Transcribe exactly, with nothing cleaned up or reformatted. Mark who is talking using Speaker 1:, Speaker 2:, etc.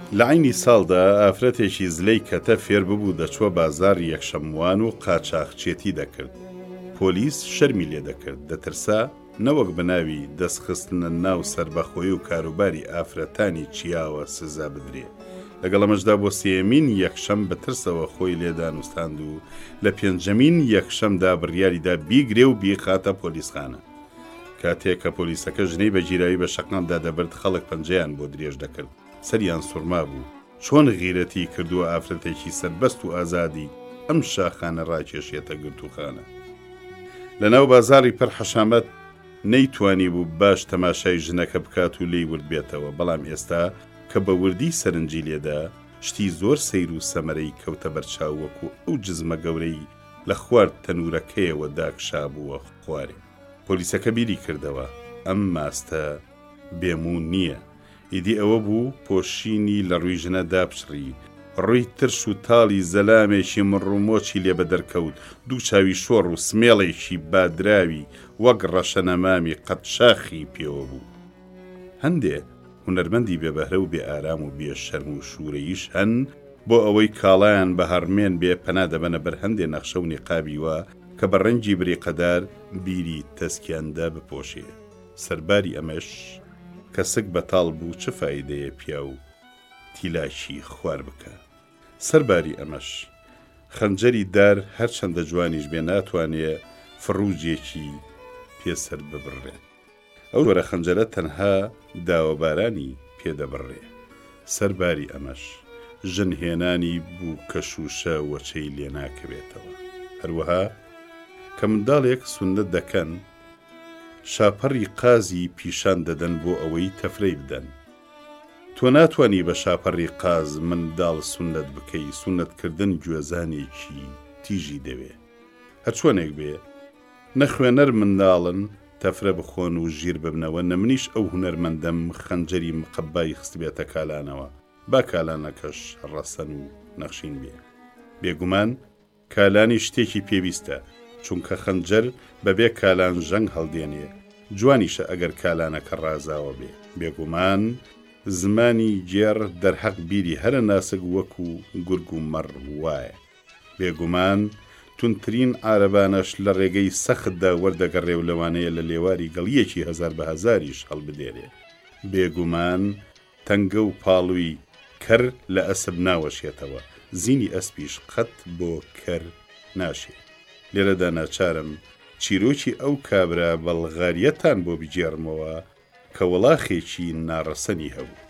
Speaker 1: لە عینی ساڵدا ئافرەتێکی زلەی کەتە فێر ببوو دەچوە بازار یەکشەموان و قاچاقچێتی دەکرد. پۆلیس شەرمی لێ دەکرد، دەترسا نەوەک بەناوی دەستخستنە ناو سەربەخۆیی و کاروباری ئافرەتانی چیاوە سزا بدرێ. لەگەڵ ئەمەشدا بۆ سێمین یەکشەم بەترسەوە خۆی لێدانوستاند و لە پێنجەمین یەکشەمدا بڕیاریدا بیگرێ و بیخاتە پۆلیسخانە. کاتێک کە پۆلیسەکە ژنەی بە گیراوی بە شەقامدا دەبرد، خەڵک پەنجەیان بۆ درێژ دەکرد، سەریان سوورما بوو. چۆن غیرەتی کردووە ئافرەتێکی سەربەست و ئازادی ئەم شاخانە ڕاکێشێتە گرتوخانە. لەناو بازاری پڕ حەشامەت نەیتوانی بوو باش تەماشای ژنەکە بکات و لێی ورد بێتەوە، بەڵام ئێستا کە بە وردی سەرنجی لێدا شتی زۆر سەیر و سەمەرەی کەوتە بەرچاو وەکو ئەو جزمە گەورەی لە خوارد تەنورەکەیەوە داکشابووە خوارێ. پۆلیسەکە بیری کردەوە ئەم ماستە بێمون نییە. ئیدی ئەوە بوو پۆشینی لە ڕووی ژنە دابشڕی، ڕووی ترش و تاڵی زەلامێکی مڕومۆچی لێ بە دەرکەوت، دوو چاوی شۆڕ و سمێڵێکی بادراوی وەک ڕەشەنەمامی قەت شاخی پێوە بوو. هەندێ هونەرمەندی بێبەهرە و بێ ئارام و بێ شەرم و شوورەیش هەن بۆ ئەوەی کاڵایان بە هەڕمێن بێ پەنا دەبەنە بەر هەندێ نەخشە و نیقابی وە کە بە ڕەنگی بریقەدار بیری تەسکیاندا بپۆشێ. سەرباری ئەمەش کەسک بەتاڵ بوو چه فایدەیە پیا و تیلاشی خوار بکە. سەرباری ئەمەش خەنجەری دار هەرچەندە جوانیش بێ ناتوانێ فڕوجێکی پێسەر ببڕێت. ئەو وەرە خەنجەرە تەنها داوەبارانی پێدەبڕێ. سەرباری ئەمەش ژنهێنانی بوو کە شوشە وەچەی لێ ناکەوێتەوە. هەروەها کە منداڵێک سونەت دەکەن، شاپەڕی قازی پیشان دەدەن بۆ ئەوەی تەفرەی بدەن. تۆ ناتوانی بە شاپەڕی قاز منداڵ سونەت بکەی. سونەتکردن گوێزانێکی تیژی دەوێ. هەرچۆنێک بێ نەخوێنەر منداڵن تەفرە بخۆن و ژیر ببنەوە. نەمنیش ئەو هونەرمەندەم خەنجەری مقەبای خستبێتە کالانەوە، با کالانەکەش ڕەسەن و نەخشین بێ. بێگومان کالانی شتێکی پێویستە، چونکە خەنجەر بەبێ کالان ژەنگ هەڵدێنێ. جوانیشە ئەگەر کالانەکە ڕازاوە بێ. بێگومان زمانی گێڕ دەرحەق بیری هەرە ناسک وەکو گورگ و مەڕ وایە. بێگومان تونترین عارەبانەش لە ڕێگەی سەختدا وەردەگەڕێ و لەوانەیە لە لێواری گەڵیەکی هەزار بە هەزاریش هەڵبدێرێ. بێگومان تەنگە و پاڵووی کەر لە ئەسب ناوەشێتەوە، زینی ئەسپیش قەت بۆ کەر ناشێت. لێرەدا ناچارم چیرۆکی ئەو کابرا بەڵغاریەتان بۆ بجێڕمەوە کە وەڵاخێکی ناڕەسەنی هەبوو.